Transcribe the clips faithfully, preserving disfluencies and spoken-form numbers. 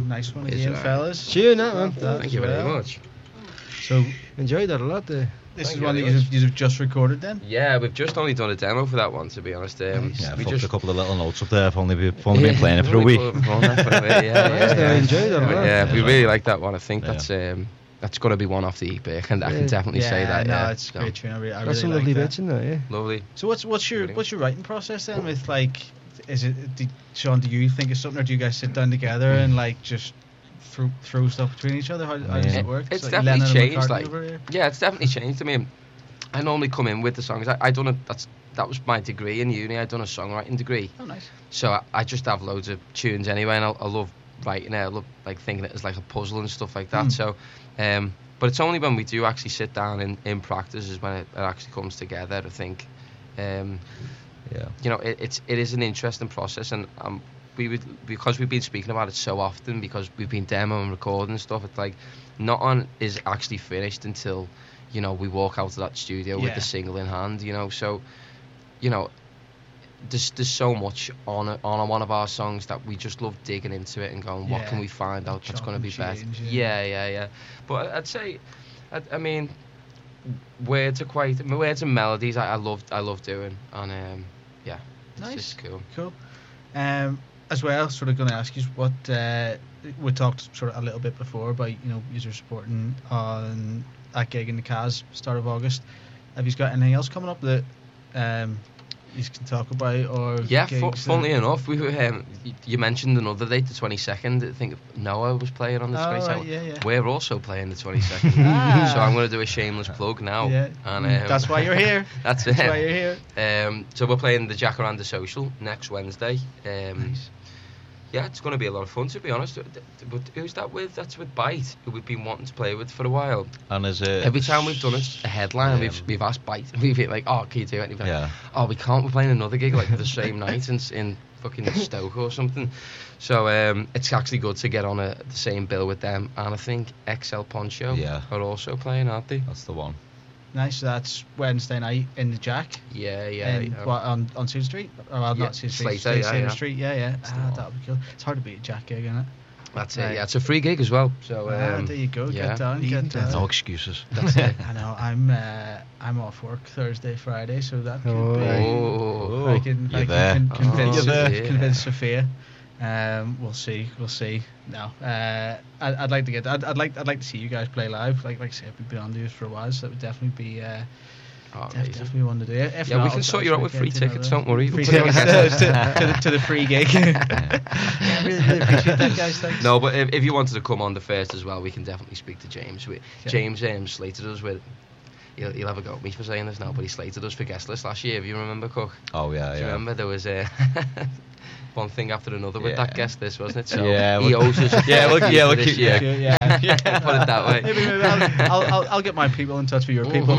nice one Is again, right. fellas. Tune that, man. That Thank as you very well. much. So Enjoyed that a lot. Uh, this Thank is you one that very you've, much. you've just recorded then. Yeah, we've just only done a demo for that one, to be honest. Um, Nice. Yeah, we fucked just a couple of little notes up there. I've only been, only been playing it for a Only week. put it for one, for a week, yeah, yeah, Nice, yeah. I enjoyed it a lot. Yeah, we Yeah. really like that one. I think Yeah. that's um, that's got to be one off the E P. I can, I Yeah. can definitely say that. no, yeah, it's So, great tune. I really, I That's really some like lovely that. bits in there, yeah. Lovely. So what's what's your Really? what's your writing process then? With like, is it do, Sean? Do you think of something, or do you guys sit down together and like just throw throw stuff between each other? How, how does Yeah. it work? It's like definitely Lennon and changed, McCartney like- over here? Yeah, it's definitely changed. I mean, I normally come in with the songs. I, I done a that's that was my degree in uni. I done a songwriting degree, Oh, nice. so I, I just have loads of tunes anyway, and I, I love writing it. I love like thinking it as like a puzzle and stuff like that. Mm. So, um, but it's only when we do actually sit down in, in practice is when it, it actually comes together. I think, um, Yeah. you know, it, it's it is an interesting process, and um, we would because we've been speaking about it so often because we've been demo and recording stuff. It's like not on is actually finished until, you know, we walk out of that studio with Yeah. the single in hand. You know, so, you know, there's there's so much on a, on one of our songs that we just love digging into it and going, what Yeah. can we find out that's Chop going to and be better? change, Yeah, yeah, yeah. But I'd say, I, I mean, words are quite words and melodies. I, I love I love doing, and um, yeah, it's Nice. just cool. Cool. Um, as well, sort of going to ask you what uh, we talked sort of a little bit before about, you know, user supporting on that gig in the Cas start of August. Have you got anything else coming up that um, you can talk about, or Yeah, fu- gigs funnily that- enough, we were, um, y- you mentioned another date, the twenty-second. I think Noah was playing on the Oh, twenty-second. right, yeah, yeah. We're also playing the twenty-second. Ah. So I'm going to do a shameless plug now. Yeah, And, mm, um, that's why you're here. That's That's it. why you're here. Um, so we're playing the Jacaranda Social next Wednesday. Um, Nice. Yeah, it's going to be a lot of fun, to be honest. But who's that with? That's with Bite, who we've been wanting to play with for a while. And is it Every time we've done a, a headline, Yeah. we've we've asked Bite. We've been like, oh, can you do anything? Yeah. Oh, we can't. We're playing another gig like the same night in, in fucking Stoke or something. So um, it's actually good to get on a, the same bill with them. And I think X L Poncho Yeah. are also playing, aren't they? That's the one. Nice. So that's Wednesday night in the Jack. Yeah, yeah. in, yeah. what, on on Susan Street? Or well, Yeah, not Susan Street. Slater, yeah, Slater yeah. Street. Yeah, yeah. That's the Ah, one. that would be cool. It's hard to beat a Jack gig, isn't it? That's Right. it. Yeah, it's a free gig as well. So Ah, um, there you go. yeah. Get down. Even Get down. No excuses. That's it. I know. I'm uh, I'm off work Thursday, Friday, so that could Oh. be. Oh, I can, You're I there. can con- convince, Oh, you're there. convince Sophia. Um, we'll see, we'll see. No, uh, I'd, I'd like to get. I'd, I'd like, I'd like to see you guys play live. Like, like I said, we've been on this for a while, so that would definitely be, uh, oh, def- amazing. definitely one to do. If Yeah, not, we can I'll- sort I'll you out try with to free get tickets, another- don't worry. Free We'll put tickets you on to, to, to, the, to the free gig. yeah, really, really appreciate that, guys. Thanks. No, but if, if you wanted to come on the first as well, we can definitely speak to James. We, Yeah. James um, slated us with. He'll, he'll have a go at me for saying this now, but he slated us for guest list last year. If you remember, Cook. Oh yeah, Do you yeah. remember there was a one thing after another with Yeah. that guest list, wasn't it? So Yeah, he we'll- owes us. Yeah, we'll- for yeah, we'll this keep- year. Yeah, yeah. Yeah, put it that way. Maybe, maybe I'll, I'll, I'll, I'll get my people in touch with your people.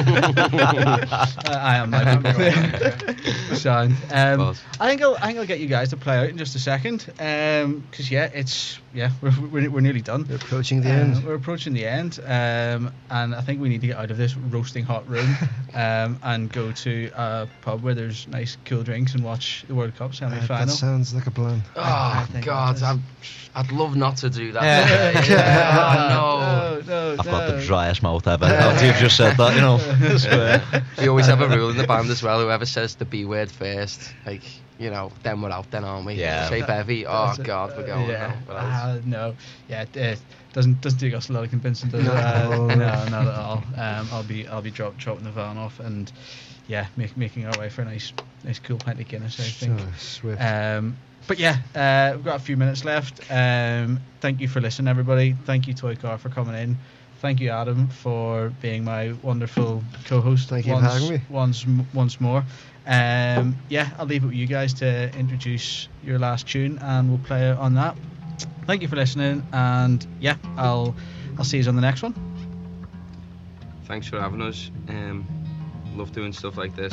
I am my people. Sound. Um, Boss. I think I'll, I think I'll get you guys to play out in just a second. Um 'cause yeah, it's yeah, we're, we're we're nearly done. We're approaching the Uh, end. We're approaching the end, um, and I think we need to get out of this roasting hot room um, and go to a pub where there's nice cool drinks and watch the World Cup Uh, semi-final. that sounds like a plan. Oh I think God, that I'd, I'd love not to do that. Yeah. Yeah. Oh, no, no, I've got no. the driest mouth ever. After you've just said that, you know. I swear. no. We always have a rule in the band as well. Whoever says the B word first, like, you know, then we're out, then aren't we? Yeah. Say bevy. Oh That's it. God, we're Uh, going. yeah. now. What else? Ah, no. Yeah. It, uh, doesn't doesn't take us a lot of convincing, does it? No. Uh, no, not at all. Um, I'll be I'll be drop, dropping the van off and yeah, make, making our way for a nice nice cool pint of Guinness, I think. So swift. Um, but yeah, uh, we've got a few minutes left. Um, thank you for listening, everybody. Thank you, Toy Car, for coming in. Thank you, Adam, for being my wonderful co-host. Thank you for once, having me. Once, m- once more. Um, yeah, I'll leave it with you guys to introduce your last tune, and we'll play on that. Thank you for listening, and yeah, I'll I'll see you on the next one. Thanks for having us. Um, love doing stuff like this.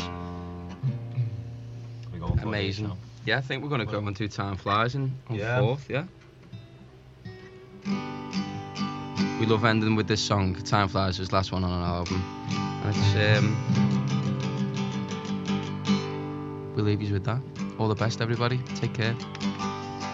We going for it Amazing. now? Yeah, I think we're going to go on to Time Flies and on Yeah. fourth, yeah. We love ending with this song. Time Flies was the last one on our album. And it's, um, we'll leave you with that. All the best, everybody. Take care.